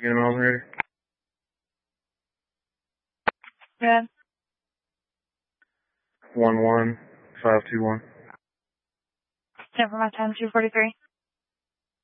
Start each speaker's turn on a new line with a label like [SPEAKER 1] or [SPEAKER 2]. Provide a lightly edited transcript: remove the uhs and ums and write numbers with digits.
[SPEAKER 1] miles an hour.
[SPEAKER 2] Good.
[SPEAKER 1] 11521.
[SPEAKER 2] Stand for my time, 243.